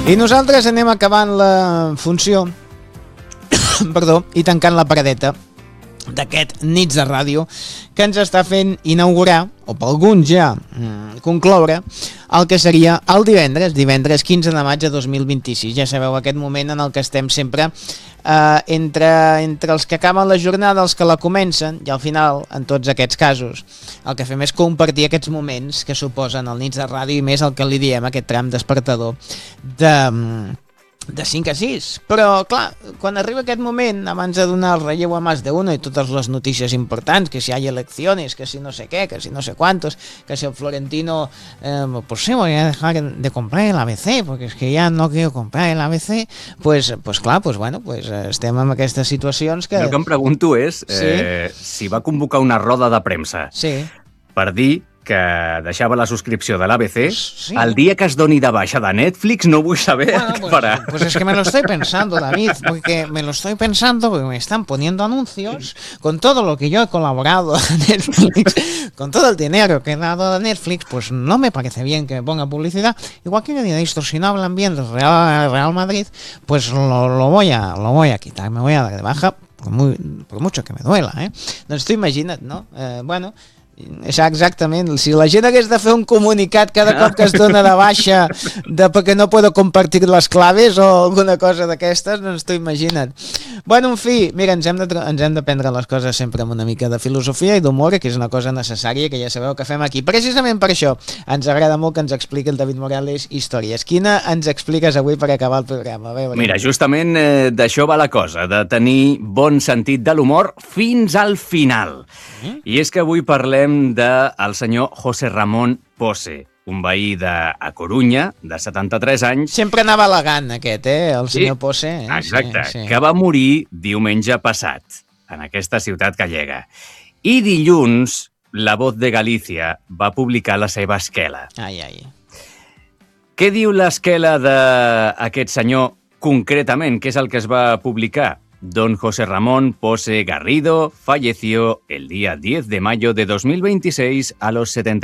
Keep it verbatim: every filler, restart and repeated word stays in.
I nosaltres anem acabant la funció perdó, i tancant la paradeta d'aquest Nits de Ràdio que ens està fent inaugurar, o per alguns ja mm, concloure, el que seria el divendres, divendres quinze de maig de dos mil vint-i-sis. Ja sabeu, aquest moment en el que estem sempre eh, entre, entre els que acaben la jornada, els que la comencen, i al final, en tots aquests casos, el que fem és compartir aquests moments que suposen el Nits de Ràdio i més el que li diem, aquest tram despertador de... de cinc a sis, però clar, quan arriba aquest moment, abans de donar el relleu a más de uno i totes les notícies importants, que si hay elecciones, que si no sé què, que si no sé cuántos, que si el Florentino eh, pues sí, voy a dejar de comprar el A B C, porque es que ya no quiero comprar el A B C, pues, pues clar, pues bueno, pues estem en aquestes situacions que... El que em pregunto és eh, sí? si va convocar una roda de premsa sí. per dir que deixava la subscripció de l'A B C, sí. El dia que es doni de baixa de Netflix no vull saber bueno, què pues, farà. Pues es que me lo estoy pensando, David, porque me lo estoy pensando porque me están poniendo anuncios con todo lo que yo he colaborado a Netflix, con todo el dinero que he dado a Netflix, pues no me parece bien que me ponga publicidad. Igual que me diréis, si no hablan bien del Real, Real Madrid, pues lo, lo, voy a, lo voy a quitar, me voy a dar de baja, por, muy, por mucho que me duela, eh? Doncs tu imagina't, no? Eh, bueno... Exactament, si la gent hagués de fer un comunicat cada cop que es dona de baixa de perquè no puedo compartir les claves o alguna cosa d'aquestes, doncs tu imagina't. Bueno, en fi, mira, ens hem, de, ens hem de prendre les coses sempre amb una mica de filosofia i d'humor, que és una cosa necessària, que ja sabeu que fem aquí. Precisament per això ens agrada molt que ens expliqui el David Morales històries. Quina ens expliques avui per acabar el programa? Bé, Mira, justament eh, d'això va la cosa, de tenir bon sentit de l'humor fins al final. Mm? I és que avui parlem del senyor José Ramón Pose, un veí de a Corunya, de setanta-tres anys. Sempre anava elegant aquest, eh, el senyor sí, Pose. Eh? Exacte, sí, sí. Que va morir diumenge passat, en aquesta ciutat gallega. I dilluns, La Voz de Galícia va publicar la seva esquela. Ai, ai. Què diu l'esquela d'aquest senyor concretament? Què és el que es va publicar? Don José Ramón Pose Garrido falleció el día diez de mayo de dos mil veintiséis a los setenta